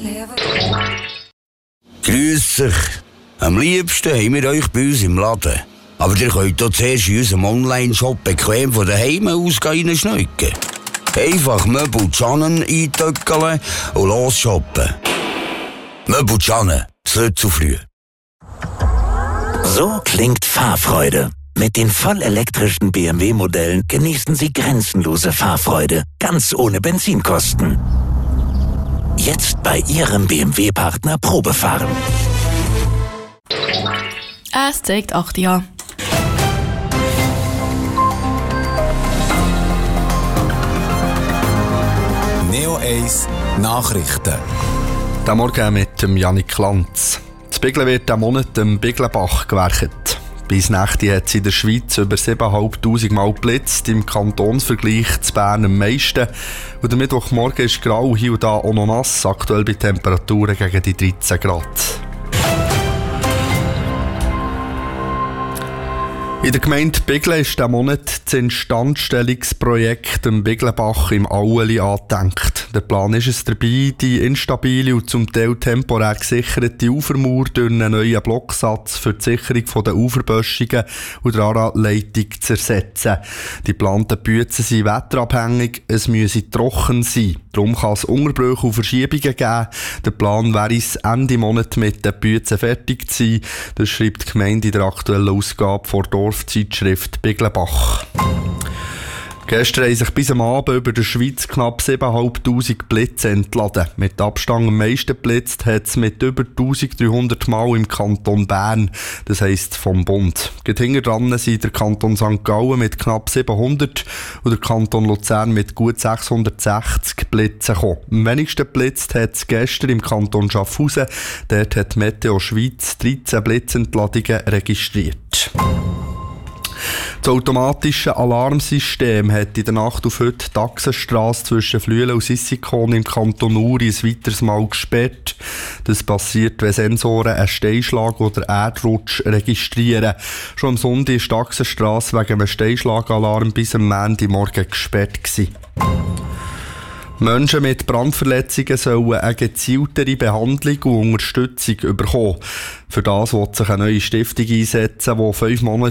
Grüß euch. Am liebsten haben wir euch bei uns im Laden. Aber ihr könnt auch zuerst in unserem Online-Shop bequem von daheim aus reinschneiden. Einfach Möbel Cannen eintöckeln und los shoppen. Möbel Cannen, das nicht zu früh. So klingt Fahrfreude. Mit den vollelektrischen BMW-Modellen genießen Sie grenzenlose Fahrfreude, ganz ohne Benzinkosten. Jetzt bei Ihrem BMW-Partner Probefahren. Es zeigt 8 Jahre. Neo 1 Nachrichten. Der Morgen mit dem Janik Lanz. Das Biglen wird diesen Monat am Biglenbach gewerkt. Bis Nächte hat es in der Schweiz über 7'500 Mal geblitzt, im Kantonsvergleich zu Bern am meisten. Und der Mittwochmorgen ist grau, hier und da auch noch nass, aktuell bei Temperaturen gegen die 13 Grad. In der Gemeinde Biglen ist diesen Monat das Instandstellungsprojekt am Biglenbach im Aueli angedenkt. Der Plan ist es dabei, die instabile und zum Teil temporär gesicherte Ufermauer durch einen neuen Blocksatz für die Sicherung der Uferböschungen und der Aarleitung zu ersetzen. Die geplanten Büzen sind wetterabhängig, es müsse trocken sein. Darum kann es Unterbrüche und Verschiebungen geben. Der Plan wäre es, Ende Monat mit den Büzen fertig zu sein. Das schreibt die Gemeinde in der aktuellen Ausgabe der Dorfzeitschrift Biglenbach. Gestern haben sich bis am Abend über der Schweiz knapp 7'500 Blitze entladen. Mit Abstand am meisten geblitzt hat es mit über 1300 Mal im Kanton Bern, das heisst vom Bund. Hinter dran sind der Kanton St. Gallen mit knapp 700 und der Kanton Luzern mit gut 660 Blitzen gekommen. Am wenigsten geblitzt hat es gestern im Kanton Schaffhausen. Dort hat Meteo Schweiz 13 Blitzentladungen registriert. Das automatische Alarmsystem hat in der Nacht auf heute die Achsenstrasse zwischen Flüelen und Sissikon im Kanton Uri ein weiteres Mal gesperrt. Das passiert, wenn Sensoren einen Steinschlag oder Erdrutsch registrieren. Schon am Sonntag war die Achsenstrasse wegen einem Steinschlagalarm bis am Montagmorgen gesperrt gewesen. Menschen mit Brandverletzungen sollen eine gezieltere Behandlung und Unterstützung bekommen. Für das will sich eine neue Stiftung einsetzen, die 5 Monate